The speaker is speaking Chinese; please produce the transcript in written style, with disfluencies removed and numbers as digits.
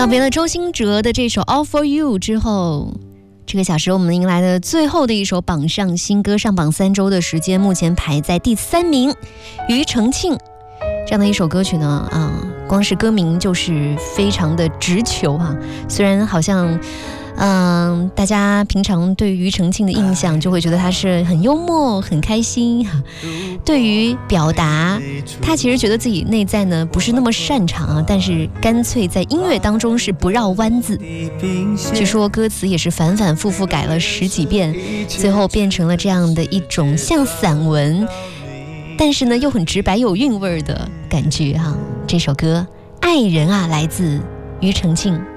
告别了周兴哲的这首 All For You 之后，这个小时我们迎来了最后的一首榜上新歌，上榜3周的时间，目前排在第3名，庾澄庆这样的一首歌曲呢，光是歌名就是非常的直球哈。虽然好像大家平常对于庾澄庆的印象就会觉得他是很幽默很开心，对于表达他其实觉得自己内在呢不是那么擅长，但是干脆在音乐当中是不绕弯字，据说歌词也是反反复复改了10几遍，最后变成了这样的一种像散文，但是呢又很直白有韵味的感觉哈。这首歌《爱人啊》来自庾澄庆。